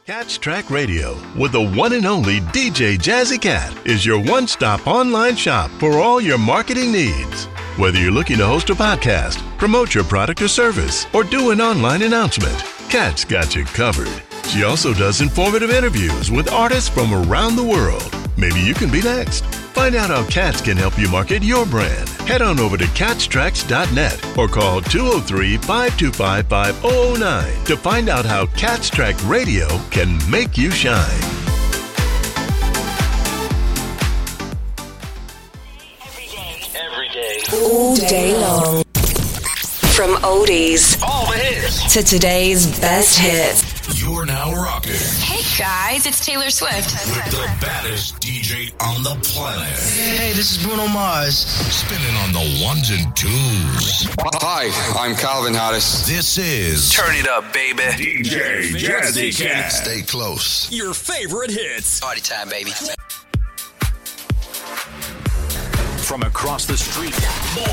Catch Track Radio with the one and only DJ Jazzy Cat is your one-stop online shop for all your marketing needs. Whether you're looking to host a podcast, promote your product or service, or do an online announcement, Cat's got you covered. She also does informative interviews with artists from around the world. Maybe you can be next. Find out how Cats can help you market your brand. Head on over to catstracks.net or call 203-525-5009 to find out how Cat's Track Radio can make you shine. Every day. All day long. From oldies. All the hits. To today's best hits. You're now rocking. Hey guys, it's Taylor Swift. With the baddest DJ on the planet. Hey, this is Bruno Mars. Spinning on the ones and twos. Hi, I'm Calvin Harris. This is Turn it up, baby. DJ Jazzy Cat. Stay close. Your favorite hits. Party time, baby. From across the street.